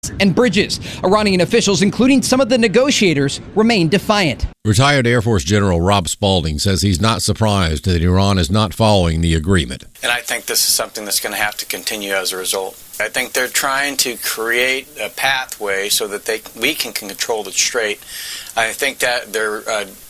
and bridges. Iranian officials, including some of the negotiators, remain defiant. Retired Air Force General Rob Spaulding says he's not surprised that Iran is not following the agreement. And I think this is something that's going to have to continue as a result. I think they're trying to create a pathway so that we can control the strait. I think that they're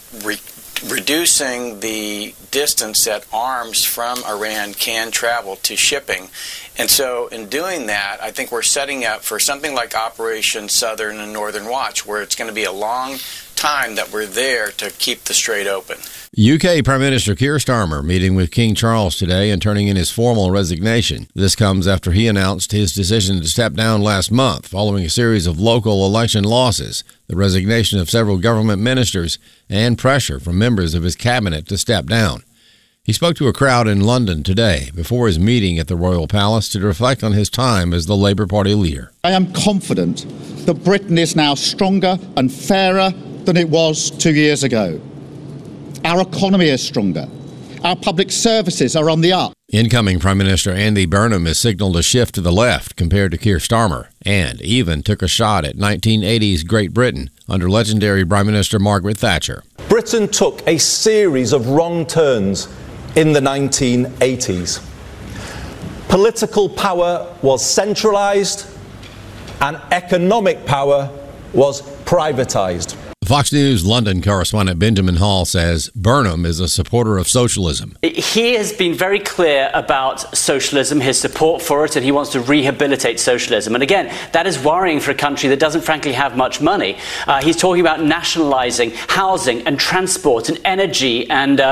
reducing the distance that arms from Iran can travel to shipping. And so in doing that, I think we're setting up for something like Operation Southern and Northern Watch, where it's going to be a long time that we're there to keep the strait open. UK Prime Minister Keir Starmer meeting with King Charles today and turning in his formal resignation. This comes after he announced his decision to step down last month following a series of local election losses, the resignation of several government ministers, and pressure from members of his cabinet to step down. He spoke to a crowd in London today before his meeting at the Royal Palace to reflect on his time as the Labour Party leader. I am confident that Britain is now stronger and fairer than it was 2 years ago. Our economy is stronger. Our public services are on the up. Incoming Prime Minister Andy Burnham has signaled a shift to the left compared to Keir Starmer, and even took a shot at 1980s Great Britain under legendary Prime Minister Margaret Thatcher. Britain took a series of wrong turns in the 1980s. Political power was centralised and economic power was privatised. Fox News London correspondent Benjamin Hall says Burnham is a supporter of socialism. He has been very clear about socialism, his support for it, and he wants to rehabilitate socialism. And again, that is worrying for a country that doesn't frankly have much money. He's talking about nationalising housing and transport and energy and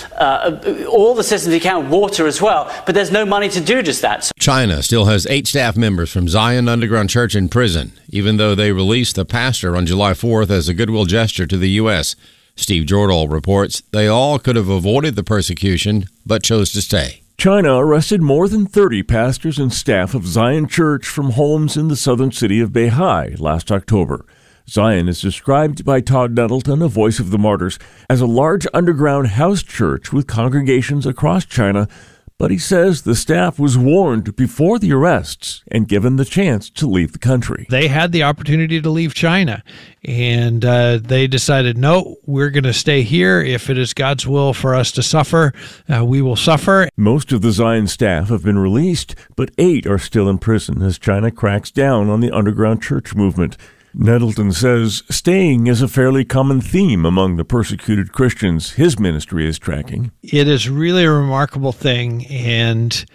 all the systems he can, water as well. But there's no money to do just that. China still has 8 staff members from Zion Underground Church in prison, even though they released the pastor on July 4th as a goodwill gesture to the U.S. Steve Jordahl reports they all could have avoided the persecution, but chose to stay. China arrested more than 30 pastors and staff of Zion Church from homes in the southern city of Beihai last October. Zion is described by Todd Nettleton, a voice of the martyrs, as a large underground house church with congregations across China, but he says the staff was warned before the arrests and given the chance to leave the country. They had the opportunity to leave China, and they decided, no, we're going to stay here. If it is God's will for us to suffer, we will suffer. Most of the Zion staff have been released, but 8 are still in prison as China cracks down on the underground church movement. Nettleton says staying is a fairly common theme among the persecuted Christians his ministry is tracking. It is really a remarkable thing, and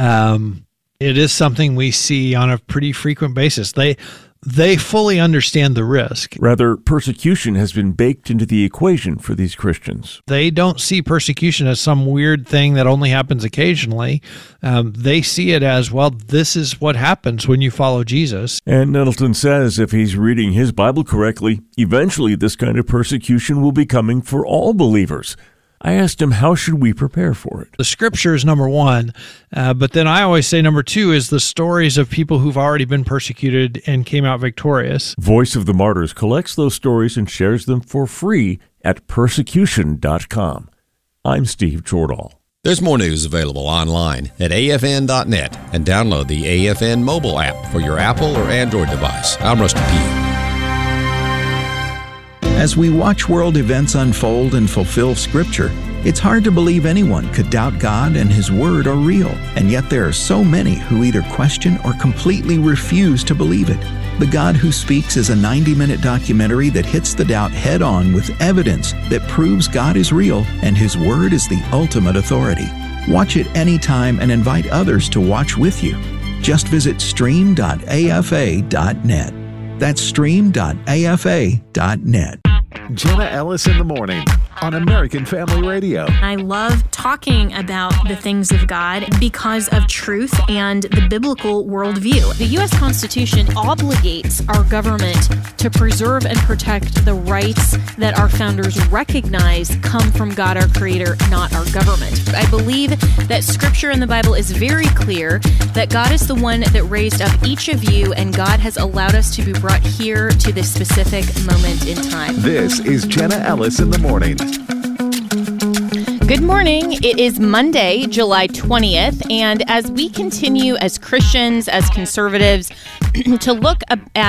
it is something we see on a pretty frequent basis. They fully understand the risk. Rather, persecution has been baked into the equation for these Christians. They don't see persecution as some weird thing that only happens occasionally. They see it as, well, this is what happens when you follow Jesus. And Nettleton says if he's reading his Bible correctly, eventually this kind of persecution will be coming for all believers. I asked him, how should we prepare for it? The scripture is number one, but then I always say number two is the stories of people who've already been persecuted and came out victorious. Voice of the Martyrs collects those stories and shares them for free at persecution.com. I'm Steve Jordahl. There's more news available online at afn.net and download the AFN mobile app for your Apple or Android device. I'm Rusty Pugh. As we watch world events unfold and fulfill Scripture, it's hard to believe anyone could doubt God and His Word are real, and yet there are so many who either question or completely refuse to believe it. The God Who Speaks is a 90-minute documentary that hits the doubt head-on with evidence that proves God is real and His Word is the ultimate authority. Watch it anytime and invite others to watch with you. Just visit stream.afa.net. That's stream.afa.net. Jenna Ellis in the morning on American Family Radio. I love talking about the things of God because of truth and the biblical worldview. The U.S. Constitution obligates our government to preserve and protect the rights that our founders recognize come from God, our Creator, not our government. I believe that Scripture in the Bible is very clear that God is the one that raised up each of you, and God has allowed us to be brought here to this specific moment in time. This is Jenna Ellis in the morning. Good morning. It is Monday, July 20th, and as we continue as Christians, as conservatives, to look at